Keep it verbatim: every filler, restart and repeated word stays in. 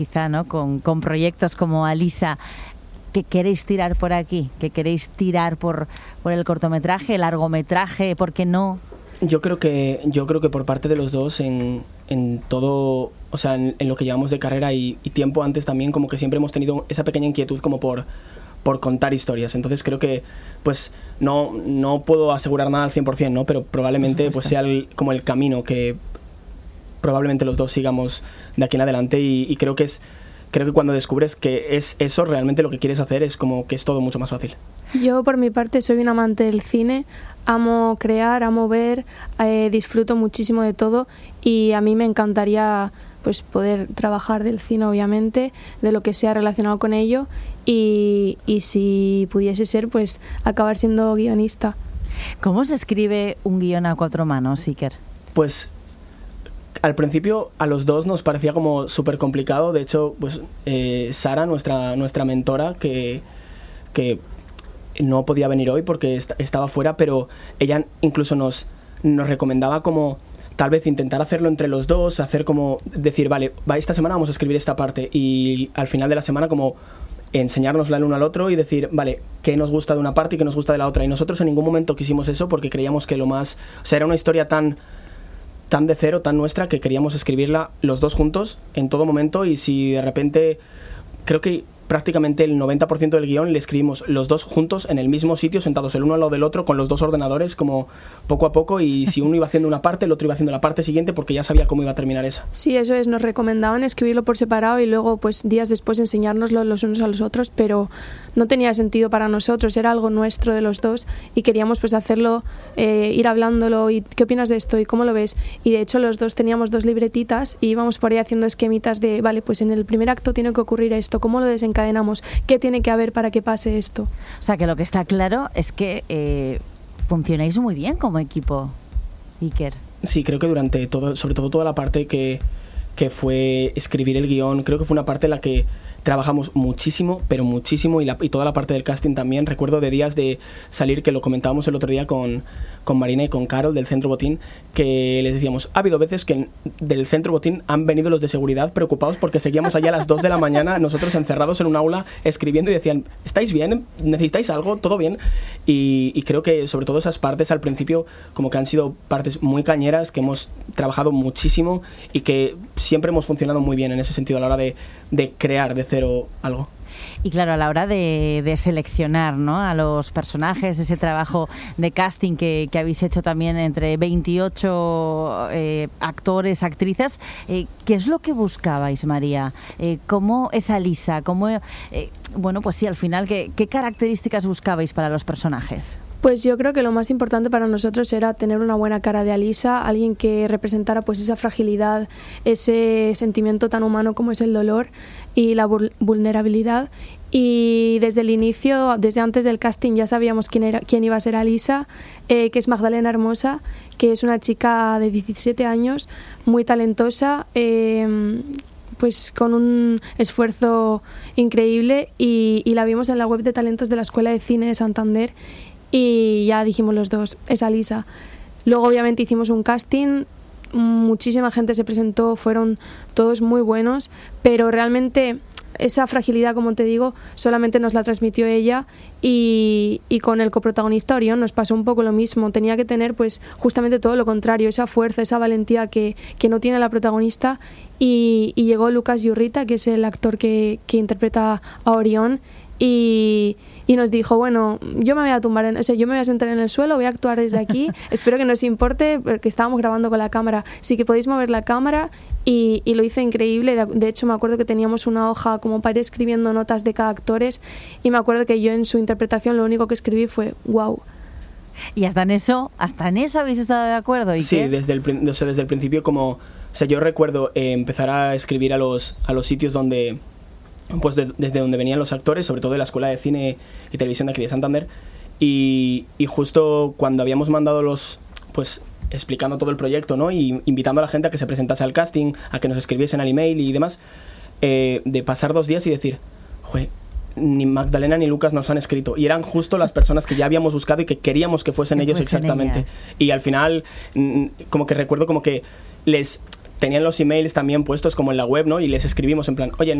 quizá, ¿no? Con, con proyectos como Alisa, que queréis tirar por aquí, que queréis tirar por, por el cortometraje, el largometraje, ¿por qué no? Yo creo que yo creo que por parte de los dos en, en todo, o sea, en, en lo que llevamos de carrera y, y tiempo antes también, como que siempre hemos tenido esa pequeña inquietud como por, por contar historias. Entonces creo que pues no, no puedo asegurar nada al cien por ciento, ¿no? Pero probablemente pues sea el, como el camino que probablemente los dos sigamos de aquí en adelante y, y creo que es creo que cuando descubres que es eso realmente lo que quieres hacer es como que es todo mucho más fácil. Yo por mi parte soy un amante del cine, amo crear, amo ver, eh, disfruto muchísimo de todo y a mí me encantaría pues poder trabajar del cine, obviamente, de lo que sea relacionado con ello y, y si pudiese ser pues acabar siendo guionista. ¿Cómo se escribe un guión a cuatro manos, Iker? Pues al principio a los dos nos parecía como súper complicado. De hecho, pues eh, Sara, nuestra, nuestra mentora, que, que no podía venir hoy porque est- estaba fuera, pero ella incluso nos, nos recomendaba como tal vez intentar hacerlo entre los dos, hacer como decir, vale, va, esta semana vamos a escribir esta parte y al final de la semana como enseñárnosla el uno al otro y decir, vale, qué nos gusta de una parte y qué nos gusta de la otra. Y nosotros en ningún momento quisimos eso porque creíamos que lo más... O sea, era una historia tan... tan de cero, tan nuestra, que queríamos escribirla los dos juntos en todo momento y si de repente, creo que prácticamente el noventa por ciento del guión le escribimos los dos juntos en el mismo sitio, sentados el uno al lado del otro con los dos ordenadores como poco a poco y si uno iba haciendo una parte, el otro iba haciendo la parte siguiente porque ya sabía cómo iba a terminar esa. Sí, eso es, nos recomendaban escribirlo por separado y luego pues días después enseñárnoslo los unos a los otros, pero no tenía sentido para nosotros, era algo nuestro de los dos y queríamos pues hacerlo, eh, ir hablándolo y qué opinas de esto y cómo lo ves y de hecho los dos teníamos dos libretitas y íbamos por ahí haciendo esquemitas de vale, pues en el primer acto tiene que ocurrir esto, ¿cómo lo desencadenamos? ¿Qué tiene que haber para que pase esto? O sea que lo que está claro es que eh, funcionáis muy bien como equipo, Iker. Sí, creo que durante todo, sobre todo toda la parte que, que fue escribir el guión, creo que fue una parte en la que trabajamos muchísimo, pero muchísimo, y, la, y toda la parte del casting también. Recuerdo de días de salir, que lo comentábamos el otro día con, con Marina y con Carol del Centro Botín, que les decíamos, ha habido veces que en, del Centro Botín han venido los de seguridad preocupados porque seguíamos allá a las dos de la mañana, nosotros encerrados en un aula escribiendo y decían, ¿estáis bien? ¿Necesitáis algo? ¿Todo bien? Y, y creo que sobre todo esas partes al principio como que han sido partes muy cañeras, que hemos trabajado muchísimo y que siempre hemos funcionado muy bien en ese sentido a la hora de, de crear de cero algo. Y claro, a la hora de, de seleccionar, ¿no?, a los personajes, ese trabajo de casting que, que habéis hecho también entre veintiocho eh, actores, actrices, eh, ¿qué es lo que buscabais, María? Eh, ¿Cómo es Alisa? ¿Cómo, eh, bueno, pues sí, al final, ¿qué, qué características buscabais para los personajes? Pues yo creo que lo más importante para nosotros era tener una buena cara de Alisa, alguien que representara pues esa fragilidad, ese sentimiento tan humano como es el dolor y la vulnerabilidad. Y desde el inicio, desde antes del casting, ya sabíamos quién era, quién iba a ser Alisa, eh, que es Magdalena Hermosa, que es una chica de diecisiete años, muy talentosa, eh, pues con un esfuerzo increíble y, y la vimos en la web de talentos de la Escuela de Cine de Santander. Y ya dijimos los dos, es Alisa. Luego obviamente hicimos un casting, muchísima gente se presentó, fueron todos muy buenos, pero realmente esa fragilidad, como te digo, solamente nos la transmitió ella y, y con el coprotagonista Orión nos pasó un poco lo mismo. Tenía que tener pues justamente todo lo contrario, esa fuerza, esa valentía que, que no tiene la protagonista y, y llegó Lucas Yurrita, que es el actor que, que interpreta a Orión y... y nos dijo, bueno, yo me voy a tumbar, en, o sea, yo me voy a sentar en el suelo, voy a actuar desde aquí, espero que no os importe, porque estábamos grabando con la cámara, sí que podéis mover la cámara, y, y lo hizo increíble. De, de hecho me acuerdo que teníamos una hoja como para ir escribiendo notas de cada actores, y me acuerdo que yo en su interpretación lo único que escribí fue, wow. Y hasta en eso, hasta en eso habéis estado de acuerdo. ¿Y sí, qué? desde el, o sea, desde el principio como, o sea, yo recuerdo eh, empezar a escribir a los, a los sitios donde... pues de, desde donde venían los actores, sobre todo de la Escuela de Cine y Televisión de aquí de Santander, y, y justo cuando habíamos mandado los, pues explicando todo el proyecto, ¿no?, y invitando a la gente a que se presentase al casting, a que nos escribiesen al email y demás, eh, de pasar dos días y decir, joder, ni Magdalena ni Lucas nos han escrito, y eran justo las personas que ya habíamos buscado y que queríamos que fuesen que ellos fuesen exactamente, ellas. Y al final como que recuerdo como que les... tenían los emails también puestos como en la web, ¿no? Y les escribimos en plan, oye,